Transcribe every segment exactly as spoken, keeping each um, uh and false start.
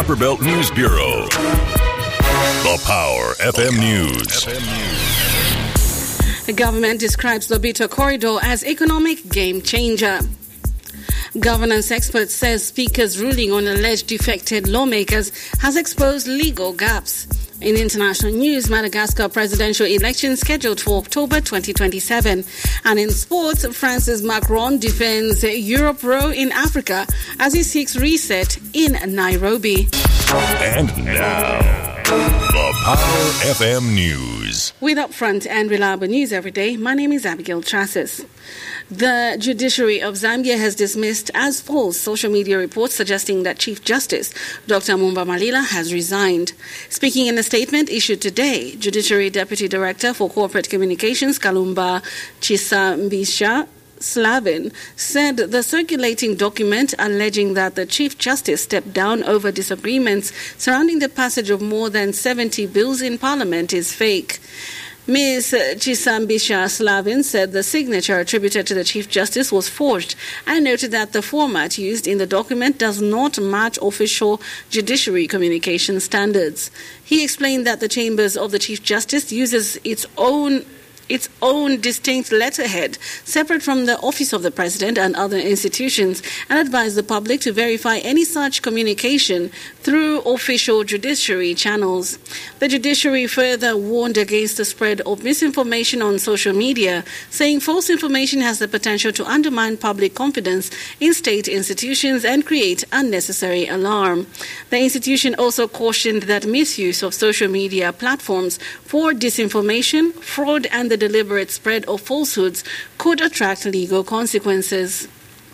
Upperbelt News Bureau. The Power F M News. The government describes Lobito Corridor as economic game changer. Governance expert says Speaker's ruling on alleged defected lawmakers has exposed legal gaps. In international news, Madagascar presidential election scheduled for October twenty twenty-seven. And in sports, Francis Macron defends Europe row in Africa as he seeks reset in Nairobi. And now, the Power F M News. With upfront and reliable news every day, my name is Abigail Trassis. The judiciary of Zambia has dismissed as false social media reports suggesting that Chief Justice Doctor Mumba Malila has resigned. Speaking in a statement issued today, Judiciary Deputy Director for Corporate Communications Kalumba Chisambisha Slavin said the circulating document alleging that the Chief Justice stepped down over disagreements surrounding the passage of more than seventy bills in Parliament is fake. Miz Chisambisha Slavin said the signature attributed to the Chief Justice was forged and noted that the format used in the document does not match official judiciary communication standards. He explained that the chambers of the Chief Justice uses its own its own distinct letterhead, separate from the Office of the President and other institutions, and advised the public to verify any such communication through official judiciary channels. The judiciary further warned against the spread of misinformation on social media, saying false information has the potential to undermine public confidence in state institutions and create unnecessary alarm. The institution also cautioned that misuse of social media platforms for disinformation, fraud, and the deliberate spread of falsehoods could attract legal consequences.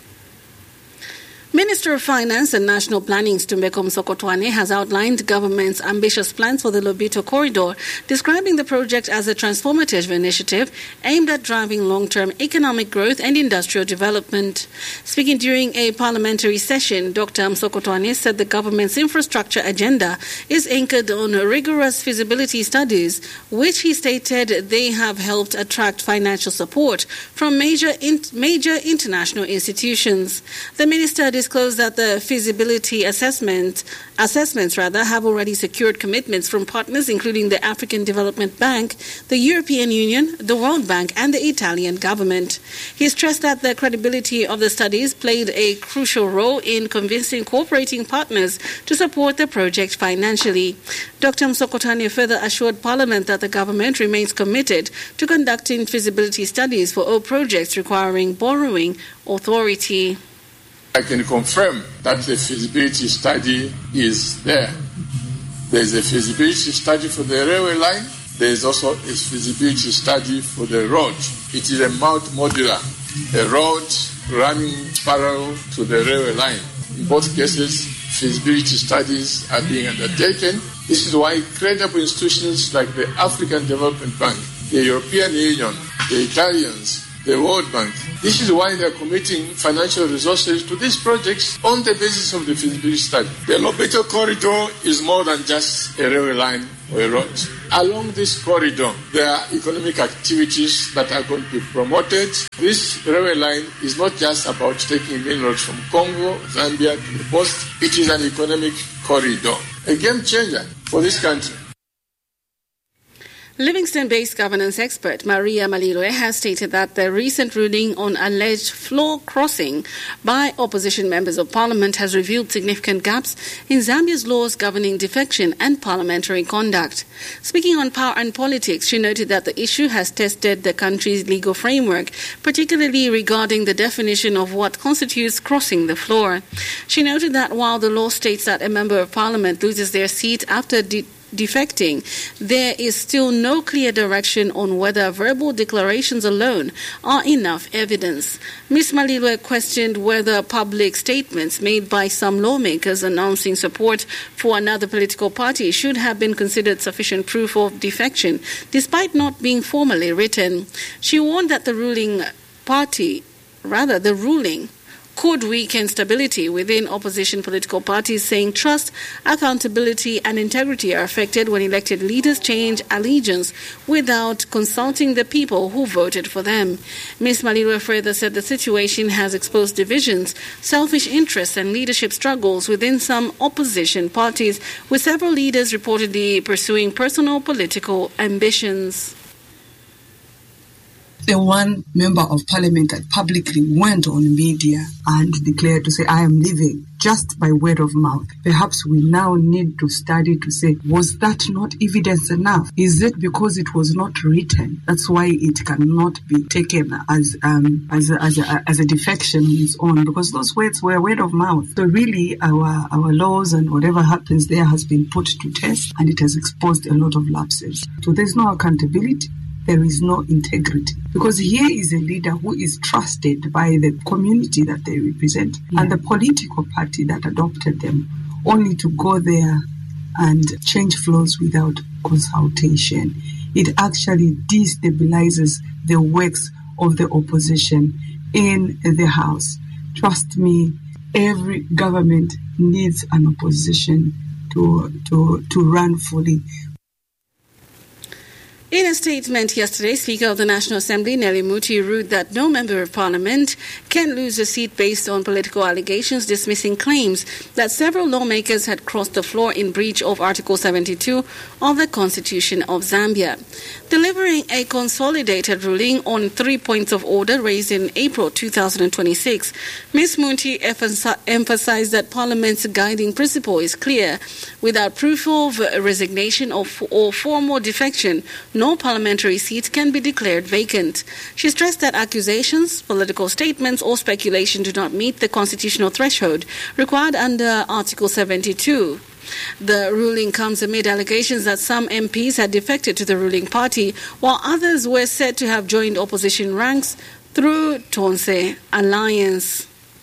Minister of Finance and National Planning Itumbeko Msokotwane has outlined government's ambitious plans for the Lobito Corridor, describing the project as a transformative initiative aimed at driving long-term economic growth and industrial development. Speaking during a parliamentary session, Doctor Msokotwane said the government's infrastructure agenda is anchored on rigorous feasibility studies, which he stated they have helped attract financial support from major in- major international institutions. The minister disclosed that the feasibility assessment assessments rather have already secured commitments from partners including the African Development Bank, the European Union, the World Bank, and the Italian government. He stressed that the credibility of the studies played a crucial role in convincing cooperating partners to support the project financially. Doctor Msokotwane further assured Parliament that the government remains committed to conducting feasibility studies for all projects requiring borrowing authority. I can confirm that the feasibility study is there. There is a feasibility study for the railway line. There is also a feasibility study for the road. It is a multi-modular, a road running parallel to the railway line. In both cases, feasibility studies are being undertaken. This is why credible institutions like the African Development Bank, the European Union, the Italians, the World Bank, this is why they are committing financial resources to these projects on the basis of the feasibility study. The Lobito Corridor is more than just a railway line or a road. Along this corridor, there are economic activities that are going to be promoted. This railway line is not just about taking minerals from Congo, Zambia to the coast. It is an economic corridor, a game changer for this country. Livingston-based governance expert Maria Malilwe has stated that the recent ruling on alleged floor crossing by opposition members of parliament has revealed significant gaps in Zambia's laws governing defection and parliamentary conduct. Speaking on Power and Politics, she noted that the issue has tested the country's legal framework, particularly regarding the definition of what constitutes crossing the floor. She noted that while the law states that a member of parliament loses their seat after de- defecting, there is still no clear direction on whether verbal declarations alone are enough evidence. Miz Malilwe questioned whether public statements made by some lawmakers announcing support for another political party should have been considered sufficient proof of defection, despite not being formally written. She warned that the ruling party, rather the ruling, could weaken stability within opposition political parties, saying trust, accountability and integrity are affected when elected leaders change allegiance without consulting the people who voted for them. Miz Malila further said the situation has exposed divisions, selfish interests and leadership struggles within some opposition parties, with several leaders reportedly pursuing personal political ambitions. The one member of parliament that publicly went on media and declared to say, I am leaving, just by word of mouth. Perhaps we now need to study to say, was that not evidence enough? Is it because it was not written? That's why it cannot be taken as um, as a, as a, as a defection on its own, because those words were word of mouth. So really, our our laws and whatever happens there has been put to test, and it has exposed a lot of lapses. So there's no accountability. There is no integrity, because here is a leader who is trusted by the community that they represent, yeah, and the political party that adopted them, only to go there and change flows without consultation. It actually destabilizes the works of the opposition in the House. Trust me, every government needs an opposition to to to run fully. In a statement yesterday, Speaker of the National Assembly, Nelly Muti, ruled that no member of parliament can lose a seat based on political allegations, dismissing claims that several lawmakers had crossed the floor in breach of Article seventy-two of the Constitution of Zambia. Delivering a consolidated ruling on three points of order raised in April two thousand twenty-six, Miz Muti emphasized that Parliament's guiding principle is clear. Without proof of resignation or, or formal defection, no parliamentary seat can be declared vacant. She stressed that accusations, political statements or speculation do not meet the constitutional threshold required under Article seventy-two. The ruling comes amid allegations that some M Ps had defected to the ruling party, while others were said to have joined opposition ranks through Tonse Alliance.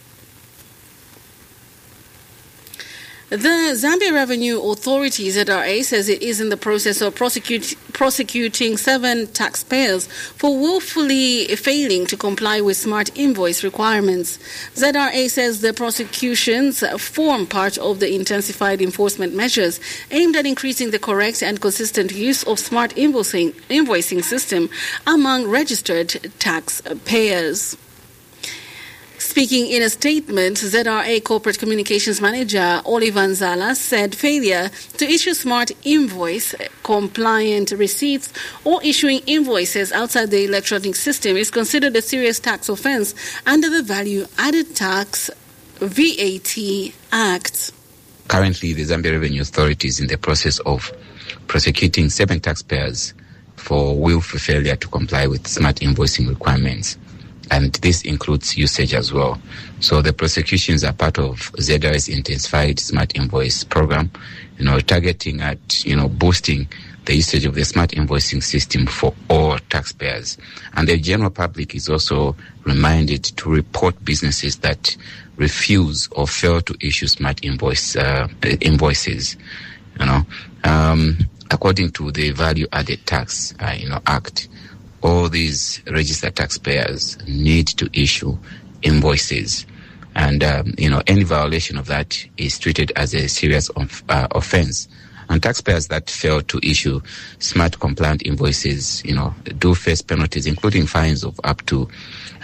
The Zambia Revenue Authority, Z R A, says it is in the process of prosecute, prosecuting seven taxpayers for willfully failing to comply with smart invoice requirements. Z R A says the prosecutions form part of the intensified enforcement measures aimed at increasing the correct and consistent use of smart invoicing, invoicing system among registered taxpayers. Speaking in a statement, Z R A Corporate Communications Manager Oliver Nzala said failure to issue smart invoice compliant receipts or issuing invoices outside the electronic system is considered a serious tax offense under the Value Added Tax V A T Act. Currently, the Zambia Revenue Authority is in the process of prosecuting seven taxpayers for willful failure to comply with smart invoicing requirements. And this includes usage as well. So the prosecutions are part of Z R A's intensified smart invoice program, you know, targeting at, you know, boosting the usage of the smart invoicing system for all taxpayers. And the general public is also reminded to report businesses that refuse or fail to issue smart invoice uh, invoices. You know, um, according to the Value Added Tax, uh, you know, Act, all these registered taxpayers need to issue invoices. And, um, you know, any violation of that is treated as a serious of, uh, offense. And taxpayers that fail to issue smart compliant invoices, you know, do face penalties, including fines of up to one